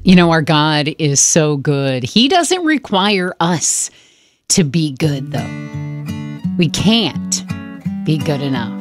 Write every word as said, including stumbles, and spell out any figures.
You know, our God is so good. He doesn't require us to be good, though. We can't be good enough.